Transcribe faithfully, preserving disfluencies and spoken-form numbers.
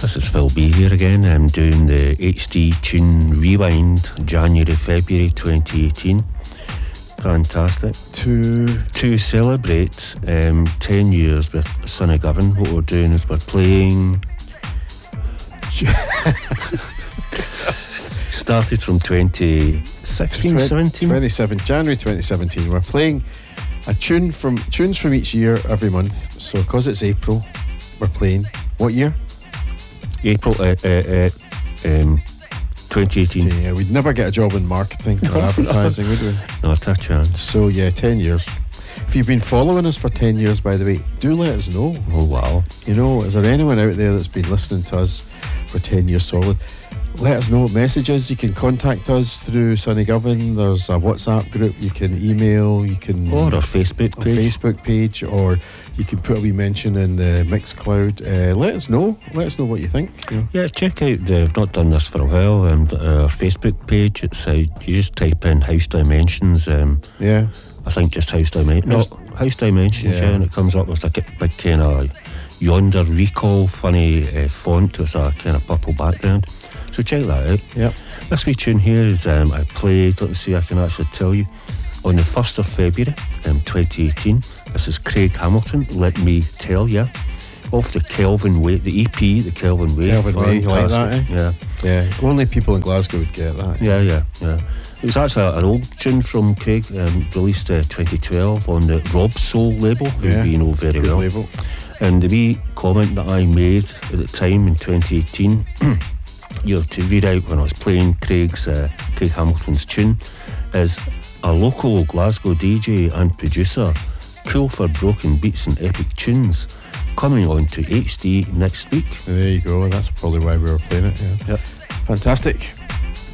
This is Phil B here again. I'm doing the H D Tune Rewind, January, February twenty eighteen. Fantastic. To to celebrate um, ten years with Sonny Govan, what we're doing is we're playing. Started from twenty sixteen, seventeen? twenty-seven, January twenty seventeen. We're playing a tune from tunes from each year every month. So, because it's April, we're playing what year? April uh, uh, uh, um, twenty eighteen. So, yeah, we'd never get a job in marketing or advertising, would we? Not a chance. So, yeah, ten years. If you've been following us for ten years, by the way, do let us know. Oh, wow. You know, is there anyone out there that's been listening to us for ten years solid? Let us know. Messages, you can contact us through Sonny Govan. There's a WhatsApp group, you can email, you can... Or our Facebook page. Our Facebook page, or you can put a wee mention in the Mixcloud. Uh, let us know. Let us know what you think. You know. Yeah, check out, the, I've not done this for a while, um, our Facebook page. It's uh, you just type in House Dimensions. Um, yeah. I think just House Dimensions. No, House Dimensions, yeah. yeah, and it comes up with a big kind of Yonder Recall funny uh, font with a kind of purple background. So check that out. Yep. This wee tune here is um, I played, let me see, I can actually tell you, on the first of February um, twenty eighteen. This is Craig Hamilton, Let Me Tell Ya, off the Kelvin Way, the E P, the Kelvin Way. Kelvin Way, you like that, eh? Yeah. Yeah, only people in Glasgow would get that. Yeah, yeah, yeah. It was actually an old tune from Craig, um, released uh, twenty twelve on the Rob Soul label, who yeah. you know very Good well. label. And the wee comment that I made at the time in twenty eighteen, you know, to read out when I was playing Craig's uh, Craig Hamilton's tune, is a local Glasgow D J and producer, cool for broken beats and epic tunes, coming on to H D next week. There you go. That's probably why we were playing it. Yeah. Yep. Fantastic.